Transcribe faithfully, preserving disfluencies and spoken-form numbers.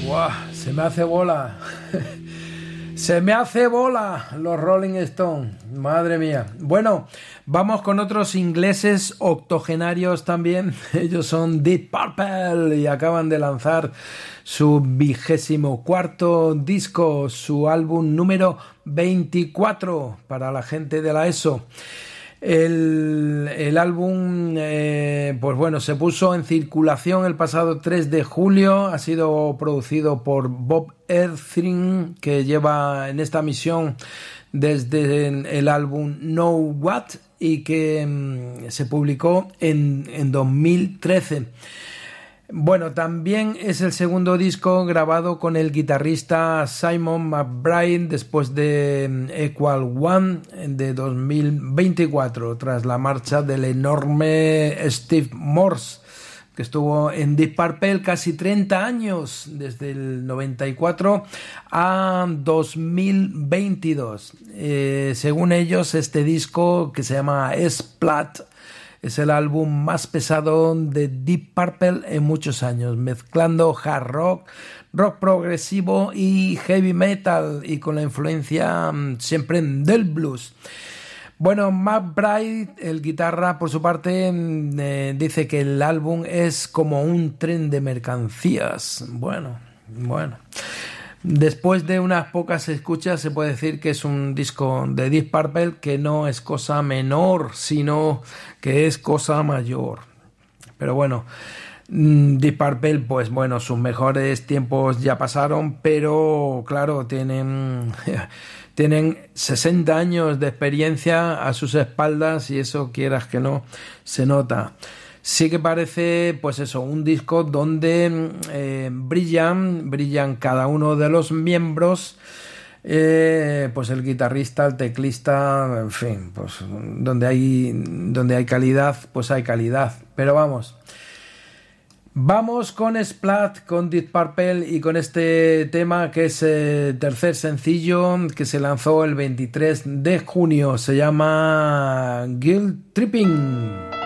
Buah, se me hace bola. Se me hace bola los Rolling Stones. Madre mía. Bueno, vamos con otros ingleses octogenarios también. Ellos son Deep Purple y acaban de lanzar su vigésimo cuarto disco, su álbum número veinticuatro para la gente de la ESO. El, el álbum, eh, pues bueno, se puso en circulación el pasado tres de julio. Ha sido producido por Bob Ezrin, que lleva en esta misión desde el álbum Know What y que mm, se publicó en, en dos mil trece. Bueno, también es el segundo disco grabado con el guitarrista Simon McBride después de Equal One de dos mil veinticuatro, tras la marcha del enorme Steve Morse, que estuvo en Deep Purple casi treinta años, desde el noventa y cuatro a dos mil veintidós. Eh, según ellos, este disco, que se llama Splat, es el álbum más pesado de Deep Purple en muchos años, mezclando hard rock, rock progresivo y heavy metal, y con la influencia um, siempre del blues. Bueno, McBride, el guitarra, por su parte, eh, dice que el álbum es como un tren de mercancías. Bueno, bueno. Después de unas pocas escuchas se puede decir que es un disco de Deep Purple que no es cosa menor, sino que es cosa mayor. Pero bueno, Deep Purple, pues bueno, sus mejores tiempos ya pasaron, pero claro, tienen, tienen sesenta años de experiencia a sus espaldas y eso, quieras que no, se nota. Sí que parece, pues eso, un disco donde eh, brillan, brillan cada uno de los miembros, eh, pues el guitarrista, el teclista, en fin, pues donde hay, donde hay calidad, pues hay calidad. Pero vamos, vamos con Splat, con Deep Purple y con este tema que es el eh, tercer sencillo que se lanzó el veintitrés de junio, se llama Guilt Tripping.